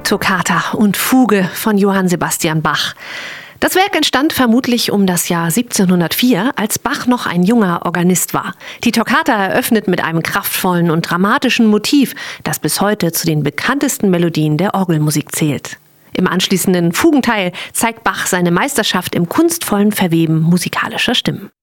Toccata und Fuge von Johann Sebastian Bach. Das Werk entstand vermutlich um das Jahr 1704, als Bach noch ein junger Organist war. Die Toccata eröffnet mit einem kraftvollen und dramatischen Motiv, das bis heute zu den bekanntesten Melodien der Orgelmusik zählt. Im anschließenden Fugenteil zeigt Bach seine Meisterschaft im kunstvollen Verweben musikalischer Stimmen.